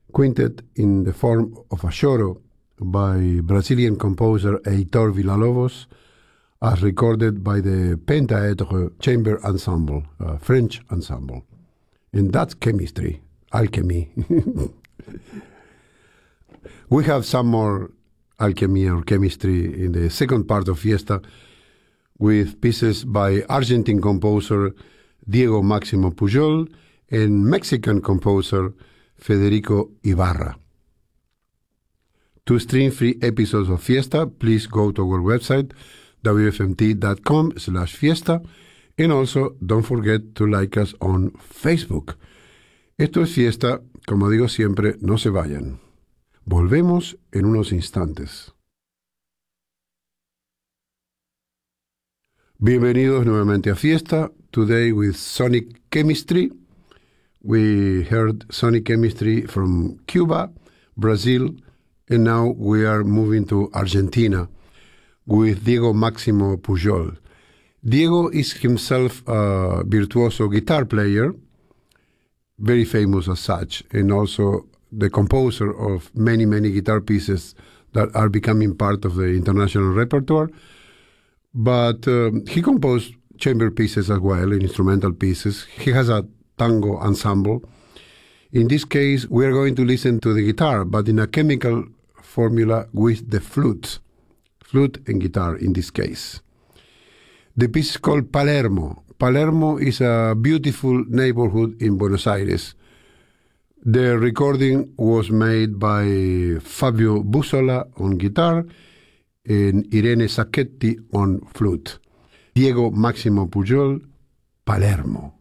quintet in the form of a choro by Brazilian composer Heitor Villa-Lobos, as recorded by the Pentaedre Chamber Ensemble, a French ensemble. And that's chemistry, alchemy. We have some more alchemy or chemistry in the second part of Fiesta with pieces by Argentine composer Diego Máximo Pujol and Mexican composer Federico Ibarra. To stream free episodes of Fiesta, please go to our website, wfmt.com/fiesta, and also don't forget to like us on Facebook. Esto es Fiesta, como digo siempre, no se vayan. Volvemos en unos instantes. Bienvenidos nuevamente a Fiesta, today with Sonic Chemistry. We heard Sonic Chemistry from Cuba, Brazil, and now we are moving to Argentina with Diego Máximo Pujol. Diego is himself a virtuoso guitar player, very famous as such, and also the composer of many, many guitar pieces that are becoming part of the international repertoire. But he composed chamber pieces as well, and instrumental pieces. He has a tango ensemble. In this case, we are going to listen to the guitar, but in a chemical formula with the flute and guitar in this case. The piece is called Palermo. Palermo is a beautiful neighborhood in Buenos Aires. The recording was made by Fabio Bussola on guitar and Irene Sacchetti on flute. Diego Máximo Pujol, Palermo.